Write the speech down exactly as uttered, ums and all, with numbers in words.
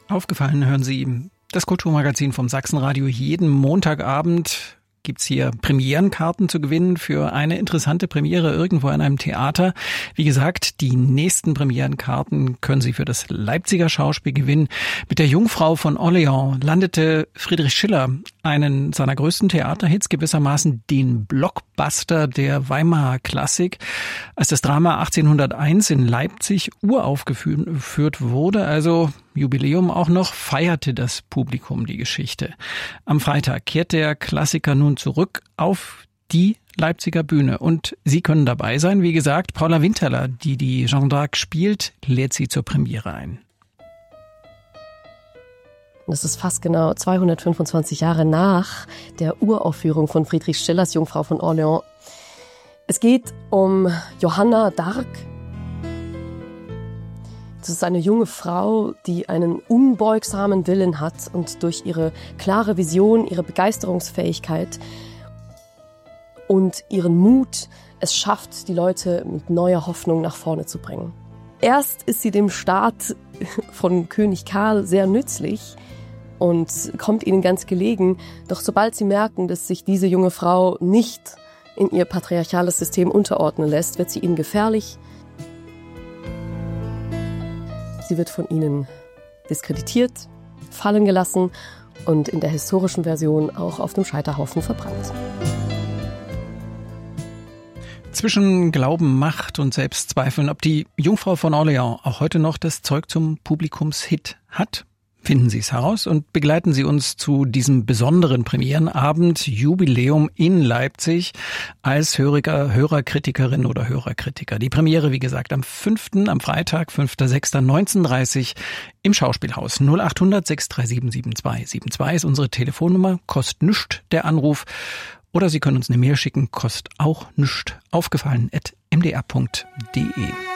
Aufgefallen hören Sie das Kulturmagazin vom Sachsenradio. Jeden Montagabend gibt's hier Premierenkarten zu gewinnen für eine interessante Premiere irgendwo in einem Theater. Wie gesagt, die nächsten Premierenkarten können Sie für das Leipziger Schauspiel gewinnen. Mit der Jungfrau von Orleans landete Friedrich Schiller einen seiner größten Theaterhits, gewissermaßen den Blockbuster der Weimarer Klassik. Als das Drama achtzehnhunderteins in Leipzig uraufgeführt wurde, also Jubiläum auch noch, feierte das Publikum die Geschichte. Am Freitag kehrt der Klassiker nun zurück auf die Leipziger Bühne. Und Sie können dabei sein. Wie gesagt, Paula Winterler, die die Jeanne d'Arc spielt, lädt Sie zur Premiere ein. Das ist fast genau zweihundertfünfundzwanzig Jahre nach der Uraufführung von Friedrich Schillers Jungfrau von Orleans. Es geht um Johanna d'Arc. Das ist eine junge Frau, die einen unbeugsamen Willen hat und durch ihre klare Vision, ihre Begeisterungsfähigkeit und ihren Mut es schafft, die Leute mit neuer Hoffnung nach vorne zu bringen. Erst ist sie dem Staat von König Karl sehr nützlich und kommt ihnen ganz gelegen. Doch sobald sie merken, dass sich diese junge Frau nicht in ihr patriarchales System unterordnen lässt, wird sie ihnen gefährlich. Sie wird von ihnen diskreditiert, fallen gelassen und in der historischen Version auch auf dem Scheiterhaufen verbrannt. Zwischen Glauben, Macht und Selbstzweifeln, ob die Jungfrau von Orleans auch heute noch das Zeug zum Publikumshit hat? Finden Sie es heraus und begleiten Sie uns zu diesem besonderen Premierenabend Jubiläum in Leipzig als Hörer, Hörerkritikerin oder Hörerkritiker. Die Premiere, wie gesagt, am fünften am Freitag, fünfter sechster neunzehn Uhr dreißig im Schauspielhaus. null acht hundert sechs drei sieben sieben zwei sieben zwei ist unsere Telefonnummer, kostet nichts der Anruf. Oder Sie können uns eine Mail schicken, kostet auch nichts. Aufgefallen at m d r punkt d e.